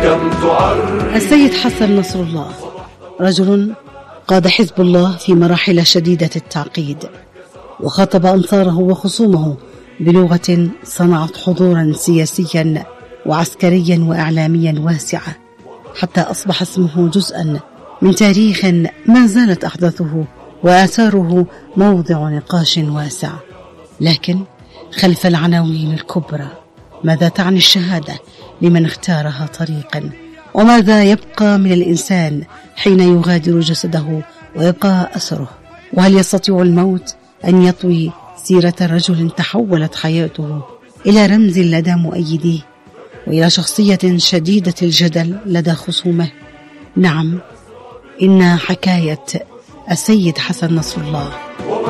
كم تعرف. السيد حسن نصر الله رجل قاد حزب الله في مراحل شديدة التعقيد، وخاطب أنصاره وخصومه بلغة صنعت حضورا سياسيا وعسكريا وإعلاميا واسعة، حتى أصبح اسمه جزءا من تاريخ ما زالت أحداثه وآثاره موضع نقاش واسع. لكن خلف العناوين الكبرى ماذا تعني الشهادة لمن اختارها طريقا؟ وماذا يبقى من الإنسان حين يغادر جسده ويبقى أثره؟ وهل يستطيع الموت أن يطوي سيرة رجل تحولت حياته إلى رمز لدى مؤيديه وإلى شخصية شديدة الجدل لدى خصومه؟ نعم، إن حكاية السيد حسن نصر الله